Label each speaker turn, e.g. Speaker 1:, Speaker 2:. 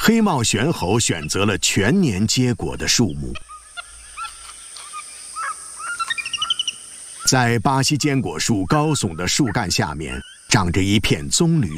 Speaker 1: 黑帽玄猴选择了全年结果的树木。在巴西坚果树高耸的树干下面，长着一片棕榈